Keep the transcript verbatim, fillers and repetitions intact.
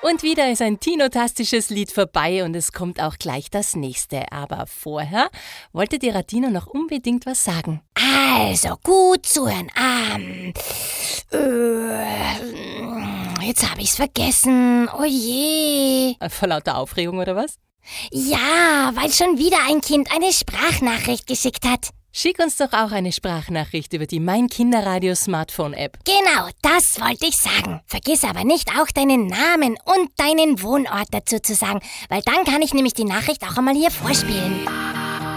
Und wieder ist ein tinotastisches Lied vorbei und es kommt auch gleich das nächste. Aber vorher wollte die Radina noch unbedingt was sagen. Also, gut zuhören. Ähm, äh, jetzt habe ich's vergessen. Oh je. Vor lauter Aufregung oder was? Ja, weil schon wieder ein Kind eine Sprachnachricht geschickt hat. Schick uns doch auch eine Sprachnachricht über die Mein Kinderradio Smartphone-App. Genau, das wollte ich sagen. Vergiss aber nicht auch deinen Namen und deinen Wohnort dazu zu sagen, weil dann kann ich nämlich die Nachricht auch einmal hier vorspielen.